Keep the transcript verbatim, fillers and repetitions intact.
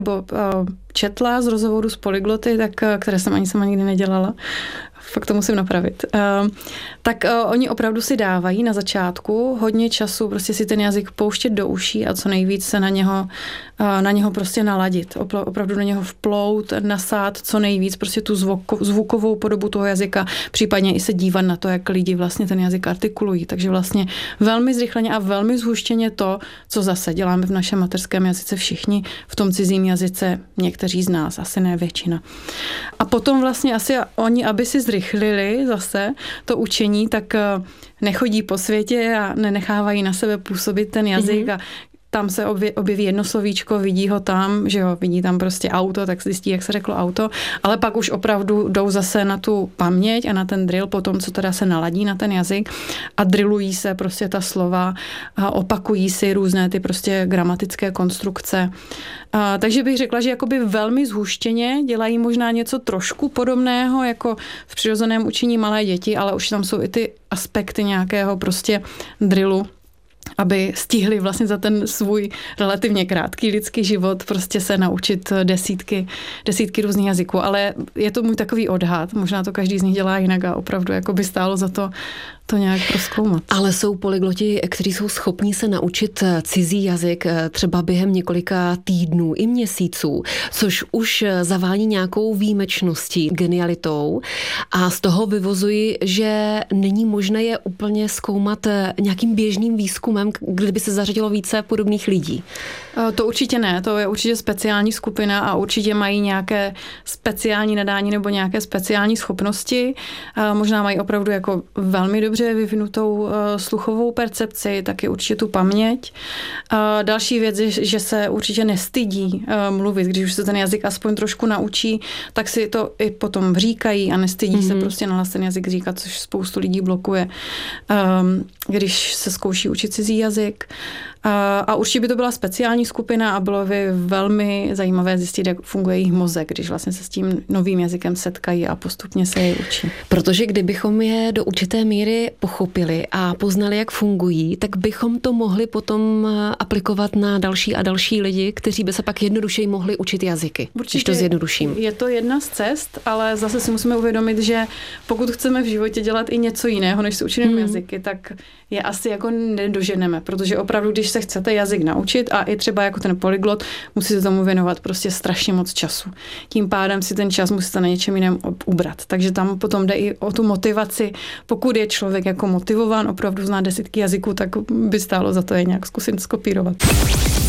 Bo, četla z rozhovoru s polygloty, tak, které jsem ani sama nikdy nedělala, fakt to musím napravit, uh, tak uh, oni opravdu si dávají na začátku hodně času prostě si ten jazyk pouštět do uší a co nejvíc se na něho, uh, na něho prostě naladit. Opla, opravdu do něho vplout, nasát co nejvíc prostě tu zvuk, zvukovou podobu toho jazyka, případně i se dívat na to, jak lidi vlastně ten jazyk artikulují. Takže vlastně velmi zrychleně a velmi zhuštěně to, co zase děláme v našem mateřském jazyce všichni, v tom cizím jazyce někteří z nás, asi ne většina. A potom vlastně asi oni, aby si zrychlili zase to učení, tak nechodí po světě a nenechávají na sebe působit ten jazyk mm-hmm. a tam se objeví jedno slovíčko, vidí ho tam, že jo, vidí tam prostě auto, tak zjistí, jak se řeklo auto, ale pak už opravdu jdou zase na tu paměť a na ten drill potom, co teda se naladí na ten jazyk a drillují se prostě ta slova a opakují si různé ty prostě gramatické konstrukce. A, takže bych řekla, že jakoby velmi zhuštěně dělají možná něco trošku podobného jako v přirozeném učení malé děti, ale už tam jsou i ty aspekty nějakého prostě drillu, aby stihli vlastně za ten svůj relativně krátký lidský život prostě se naučit desítky, desítky různých jazyků. Ale je to můj takový odhad, možná to každý z nich dělá jinak a opravdu jako by stálo za to to nějak prozkoumat. Ale jsou polygloti, kteří jsou schopní se naučit cizí jazyk třeba během několika týdnů i měsíců, což už zavání nějakou výjimečností, genialitou a z toho vyvozuji, že není možné je úplně zkoumat nějakým běžným výzkumem, kdyby se zařadilo více podobných lidí. To určitě ne, to je určitě speciální skupina a určitě mají nějaké speciální nadání nebo nějaké speciální schopnosti. Možná mají opravdu jako velmi dobře vyvinutou sluchovou percepci, taky určitě tu paměť. Další věc je, že se určitě nestydí mluvit, když už se ten jazyk aspoň trošku naučí, tak si to i potom říkají a nestydí mm-hmm. se prostě nahlas ten jazyk říkat, což spoustu lidí blokuje, když se zkouší učit cizí jazyk. A určitě by to byla speciální skupina a bylo by velmi zajímavé zjistit, jak funguje jejich mozek, když vlastně se s tím novým jazykem setkají a postupně se jej učí. Protože kdybychom je do určité míry pochopili a poznali, jak fungují, tak bychom to mohli potom aplikovat na další a další lidi, kteří by se pak jednodušeji mohli učit jazyky. Určitě když to zjednoduším. Je to jedna z cest, ale zase si musíme uvědomit, že pokud chceme v životě dělat i něco jiného, než se učíme hmm. jazyky, tak je asi jako nedoženeme, protože opravdu, když se chcete jazyk naučit a i třeba jako ten polyglot, musíte tomu věnovat prostě strašně moc času. Tím pádem si ten čas musíte na něčem jiném ubrat. Takže tam potom jde i o tu motivaci. Pokud je člověk jako motivován, opravdu zná desítky jazyků, tak by stálo za to je nějak zkusit skopírovat.